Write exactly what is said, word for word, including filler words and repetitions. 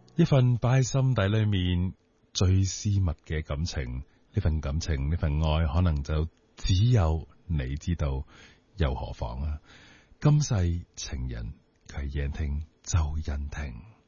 一份擺喺心底裏面最私密嘅感情，呢份感情，呢份愛，可能就只有你知道，又何妨啊？今世情人，佢係夜聽周欣婷。